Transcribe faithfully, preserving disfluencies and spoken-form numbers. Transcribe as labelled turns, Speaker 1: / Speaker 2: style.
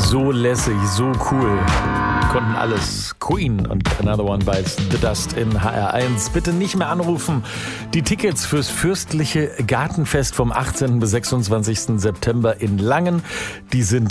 Speaker 1: So lässig, so cool. Konnten alles. Queen und Another One Bites the Dust in H R eins. Bitte nicht mehr anrufen. Die Tickets fürs fürstliche Gartenfest vom achtzehnten bis sechsundzwanzigsten September in Langen, die sind